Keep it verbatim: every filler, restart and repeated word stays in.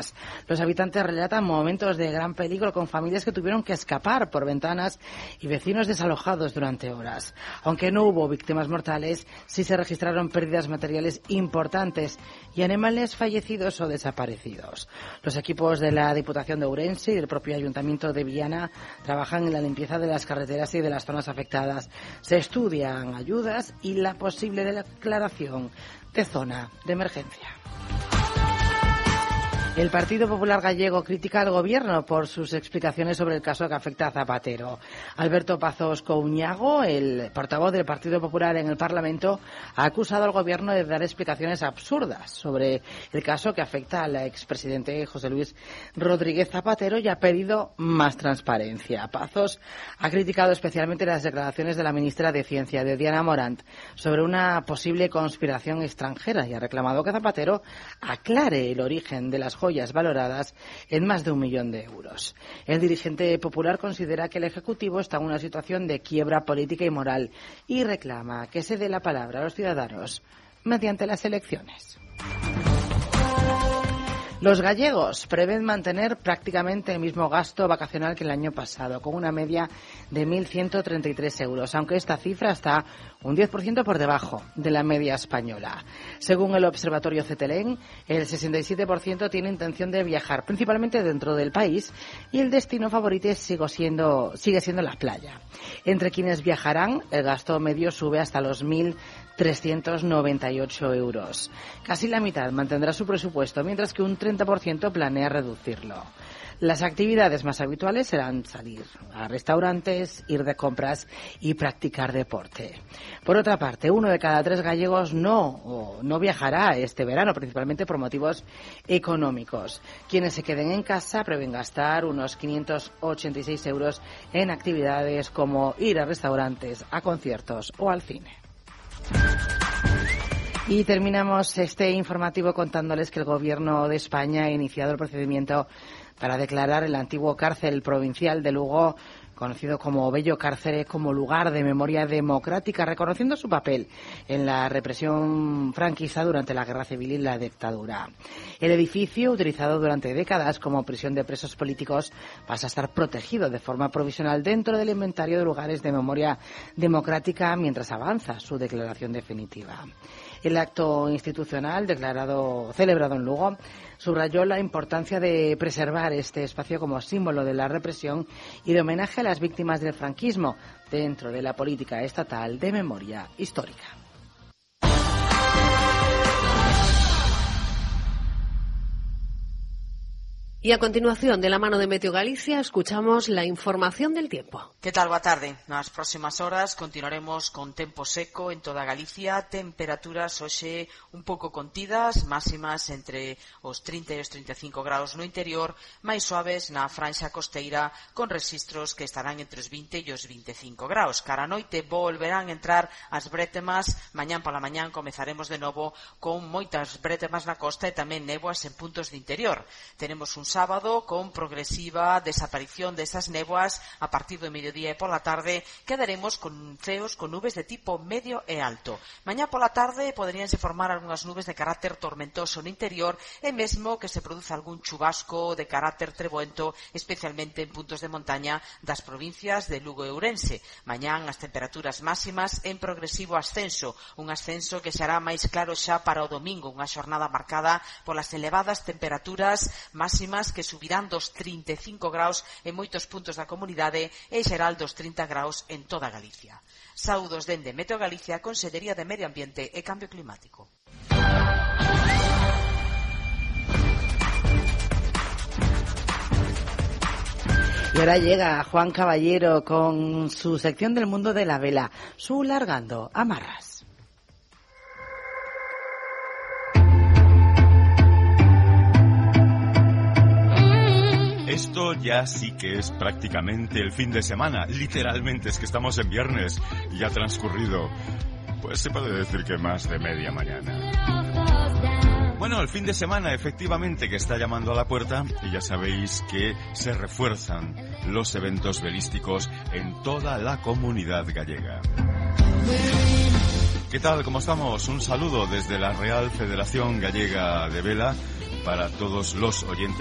Los habitantes relatan momentos de gran peligro con familias que tuvieron que escapar por ventanas y vecinos desalojados durante horas. Aunque no hubo víctimas mortales, sí se registraron pérdidas materiales importantes y animales fallecidos o desaparecidos. Los equipos de la Diputación de Ourense y del propio Ayuntamiento de Viana trabajan en la limpieza de las carreteras y de las zonas afectadas. Se estudian ayudas y la posible declaración de zona de emergencia. El Partido Popular Gallego critica al Gobierno por sus explicaciones sobre el caso que afecta a Zapatero. Alberto Pazos Couñago, el portavoz del Partido Popular en el Parlamento, ha acusado al Gobierno de dar explicaciones absurdas sobre el caso que afecta al expresidente José Luis Rodríguez Zapatero y ha pedido más transparencia. Pazos ha criticado especialmente las declaraciones de la ministra de Ciencia, de Diana Morant, sobre una posible conspiración extranjera y ha reclamado que Zapatero aclare el origen de las joyas valoradas en más de un millón de euros. El dirigente popular considera que el Ejecutivo está en una situación de quiebra política y moral y reclama que se dé la palabra a los ciudadanos mediante las elecciones. Los gallegos prevén mantener prácticamente el mismo gasto vacacional que el año pasado, con una media de mil ciento treinta y tres euros, aunque esta cifra está un diez por ciento por debajo de la media española. Según el Observatorio Cetelén, el sesenta y siete por ciento tiene intención de viajar, principalmente dentro del país, y el destino favorito sigue siendo, sigue siendo la playa. Entre quienes viajarán, el gasto medio sube hasta los mil trescientos noventa y ocho euros. Casi la mitad mantendrá su presupuesto, mientras que un treinta por ciento planea reducirlo. Las actividades más habituales serán salir a restaurantes, ir de compras y practicar deporte. Por otra parte, uno de cada tres gallegos no, o no viajará este verano, principalmente por motivos económicos. Quienes se queden en casa prevén gastar unos quinientos ochenta y seis euros en actividades como ir a restaurantes, a conciertos o al cine. Y terminamos este informativo contándoles que el Gobierno de España ha iniciado el procedimiento para declarar el antiguo cárcel provincial de Lugo, conocido como Bello Cárcere, como lugar de memoria democrática, reconociendo su papel en la represión franquista durante la Guerra Civil y la dictadura. El edificio, utilizado durante décadas como prisión de presos políticos, pasa a estar protegido de forma provisional dentro del inventario de lugares de memoria democrática mientras avanza su declaración definitiva. El acto institucional declarado, celebrado en Lugo, subrayó la importancia de preservar este espacio como símbolo de la represión y de homenaje a las víctimas del franquismo dentro de la política estatal de memoria histórica. Y a continuación, de la mano de Meteo Galicia, escuchamos la información del tiempo. Que tal? Boa tarde. Nas próximas horas continuaremos con tempo seco en toda Galicia, temperaturas hoxe un pouco contidas, máximas entre os trinta e os trinta e cinco graus no interior, máis suaves na franxa costeira, con registros que estarán entre os vinte e os vinte e cinco graus. Cara a noite volverán entrar as brétemas, mañán pola mañán comezaremos de novo con moitas brétemas na costa e tamén néboas en puntos de interior. Tenemos un sábado con progresiva desaparición destas néboas a partir do mediodía e pola tarde quedaremos con ceos con nubes de tipo medio e alto. Mañá pola tarde poderíanse formar algunhas nubes de carácter tormentoso no interior e mesmo que se produza algún chubasco de carácter treboento, especialmente en puntos de montaña das provincias de Lugo e Ourense. Mañán as temperaturas máximas en progresivo ascenso, un ascenso que será máis claro xa para o domingo, unha xornada marcada polas elevadas temperaturas máximas que subirán dos trinta e cinco graus en moitos puntos da comunidade e xeral dos trinta graus en toda Galicia. Saúdos dende Meteo Galicia, Consellería de Medio Ambiente e Cambio Climático. Y ahora llega Juan Caballero con su sección del mundo de la vela, su Largando Amarras. Esto ya sí que es prácticamente el fin de semana. Literalmente, es que estamos en viernes y ha transcurrido, pues se puede decir que más de media mañana. Bueno, el fin de semana efectivamente que está llamando a la puerta y ya sabéis que se refuerzan los eventos belísticos en toda la comunidad gallega. ¿Qué tal? ¿Cómo estamos? Un saludo desde la Real Federación Gallega de Vela para todos los oyentes